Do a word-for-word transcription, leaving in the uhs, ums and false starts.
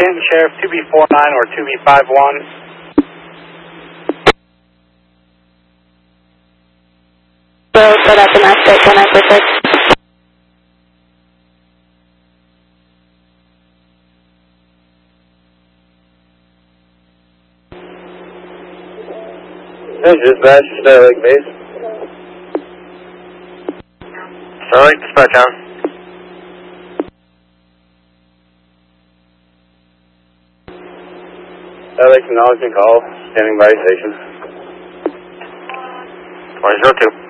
Canton Sheriff, two B four nine or two B five one. So, for that domestic, one nine four six. Hey, dispatch, Star Lake Base. Star Lake, dispatch on. Star Lake, acknowledgement call, standing by station. one zero two.